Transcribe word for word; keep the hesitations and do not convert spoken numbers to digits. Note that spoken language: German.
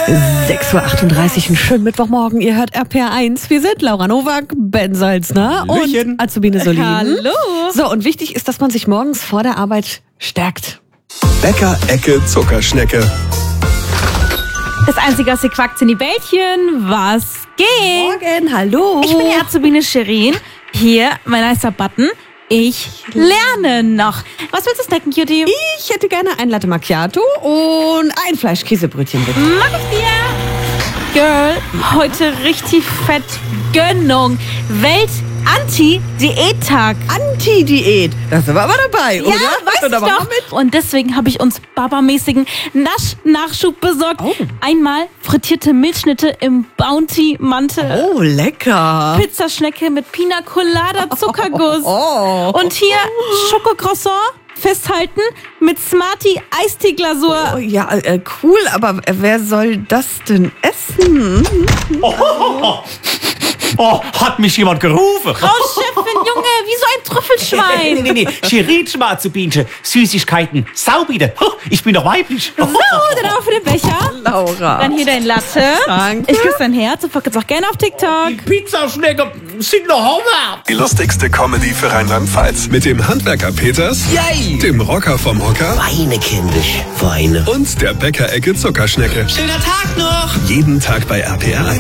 sechs Uhr achtunddreißig, einen schönen Mittwochmorgen. Ihr hört R P R eins. Wir sind Laura Nowak, Ben Salzner und Azubine Solin. Hallo. So, und wichtig ist, dass man sich morgens vor der Arbeit stärkt. Bäcker Ecke Zuckerschnecke. Das Einzige, was ihr quackt, sind die Bällchen. Was geht? Morgen, hallo. Ich bin die Azubine Shirin. Hier, mein nicer Button. Ich lerne noch. Was willst du snacken, Cutie? Ich hätte gerne ein Latte Macchiato und ein Fleischkäsebrötchen, bitte. Mach ich dir. Girl, heute richtig fett Gönnung. Welt-Anti-Diät-Tag. Anti-Diät. Da sind wir aber dabei, oder? Ja, weiß Oder ich machen doch. wir mit? Und deswegen habe ich uns Baba-mäßigen Nasch-Nachschub besorgt. Oh. Einmal frittierte Milchschnitte im Bounty-Mantel. Oh, lecker. Pizzaschnecke mit Pina Colada Zuckerguss. Oh. Und hier Schokocroissant festhalten mit Smarty Eistee-Glasur. Oh, ja, äh, cool, aber wer soll das denn essen? Oh, oh, oh. Oh, hat mich jemand gerufen? Frau Chefin, Junge, wie so ein Nee, Trüffelschwein. nee, nee. Shirin Schmarzubinchen. Süßigkeiten. Saubiete. Ich bin doch weiblich. So, dann auch für den Becher. Laura. Dann hier dein Latte. Danke. Ich küsse dein Herz und folgt jetzt auch gerne auf TikTok. Die Pizzaschnecke sind noch Hammer. Die lustigste Comedy für Rheinland-Pfalz. Mit dem Handwerker Peters, Yay! dem Rocker vom Hocker Weine, kindisch, weine. und der Bäcker Ecke Zuckerschnecke. Schöner Tag noch! Jeden Tag bei R P R eins.